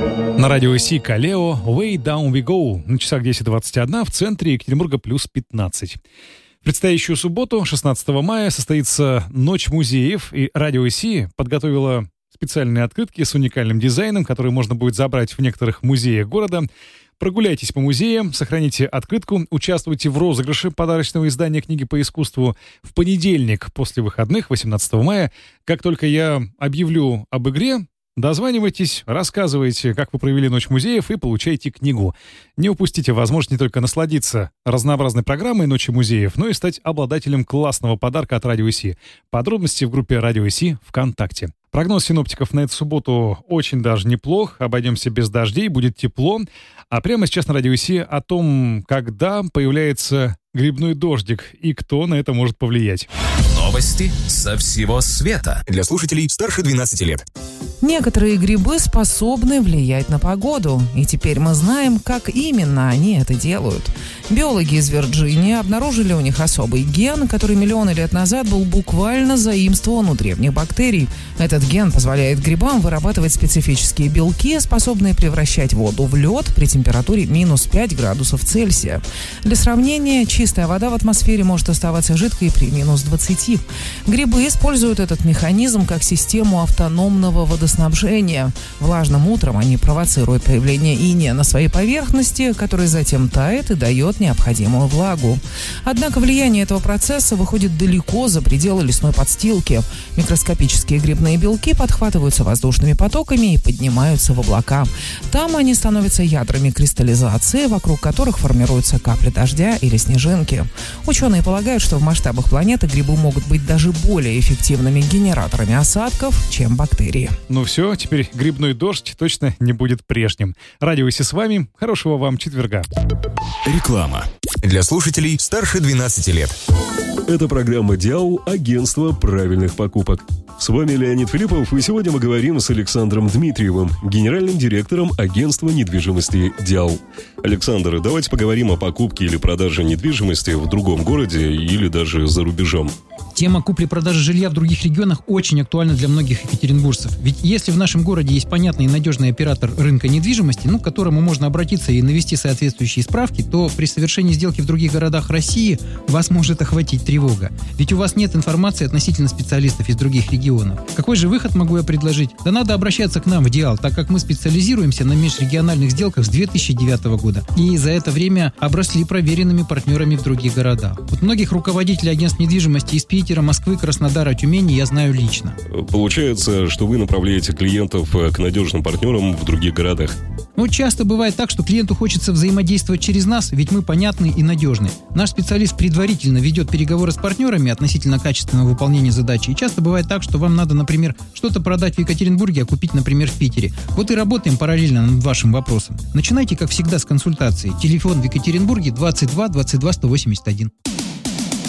На радио Си Калео «Way Down We Go». На часах 10:21, в центре Екатеринбурга плюс 15. В предстоящую субботу, 16 мая, состоится Ночь музеев, и радио Си подготовила специальные открытки с уникальным дизайном, которые можно будет забрать в некоторых музеях города. Прогуляйтесь по музеям, сохраните открытку, участвуйте в розыгрыше подарочного издания книги по искусству в понедельник после выходных, 18 мая. Как только я объявлю об игре, дозванивайтесь, рассказывайте, как вы провели Ночь музеев, и получайте книгу. Не упустите возможность не только насладиться разнообразной программой Ночи музеев, но и стать обладателем классного подарка от Радио Си. Подробности в группе Радио Си ВКонтакте. Прогноз синоптиков на эту субботу очень даже неплох. Обойдемся без дождей, будет тепло. А прямо сейчас на Радио Си о том, когда появляется грибной дождик и кто на это может повлиять. Новости со всего света для слушателей старше 12 лет. Некоторые грибы способны влиять на погоду, и теперь мы знаем, как именно они это делают. Биологи из Вирджинии обнаружили у них особый ген, который миллионы лет назад был буквально заимствован у древних бактерий. Этот ген позволяет грибам вырабатывать специфические белки, способные превращать воду в лед при температуре минус 5 градусов Цельсия. Для сравнения, чистая вода в атмосфере может оставаться жидкой при минус 20. Грибы используют этот механизм как систему автономного водоснабжения. Влажным утром они провоцируют появление инея на своей поверхности, который затем тает и дает необходимую влагу. Однако влияние этого процесса выходит далеко за пределы лесной подстилки. Микроскопические грибные белки подхватываются воздушными потоками и поднимаются в облака. Там они становятся ядрами кристаллизации, вокруг которых формируются капли дождя или снежинки. Ученые полагают, что в масштабах планеты грибы могут быть даже более эффективными генераторами осадков, чем бактерии. Ну все, теперь грибной дождь точно не будет прежним. Радио Си с вами. Хорошего вам четверга. Реклама для слушателей старше 12 лет. Это программа «Диал» агентства правильных покупок. С вами Леонид Филиппов, и сегодня мы говорим с Александром Дмитриевым, генеральным директором агентства недвижимости «Диал». Александр, давайте поговорим о покупке или продаже недвижимости в другом городе или даже за рубежом. Тема купли-продажи жилья в других регионах очень актуальна для многих екатеринбуржцев. Ведь если в нашем городе есть понятный и надежный оператор рынка недвижимости, к которому можно обратиться и навести соответствующие справки, то при совершении сделки в других городах России вас может охватить тревога. Ведь у вас нет информации относительно специалистов из других регионов. Какой же выход могу я предложить? Да надо обращаться к нам в «Диал», так как мы специализируемся на межрегиональных сделках с 2009 года. И за это время обросли проверенными партнерами в других городах. Вот многих руководителей агентств недвижимости из Питера, Москвы, Краснодара, Тюмени я знаю лично. Получается, что вы направляете клиентов к надежным партнерам в других городах? Часто бывает так, что клиенту хочется взаимодействовать через нас, ведь мы понятны и надежны. Наш специалист предварительно ведет переговоры с партнерами относительно качественного выполнения задачи. И часто бывает так, что вам надо, например, что-то продать в Екатеринбурге, а купить, например, в Питере. Вот и работаем параллельно над вашим вопросом. Начинайте, как всегда, с консультации. Телефон в Екатеринбурге 22 22 181.